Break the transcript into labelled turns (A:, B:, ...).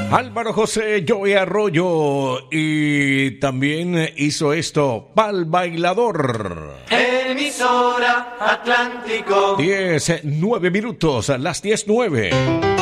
A: Álvaro José Joey Arroyo, y también hizo esto Pal Bailador.
B: Emisora Atlántico.
A: 9 minutos, las 10:09.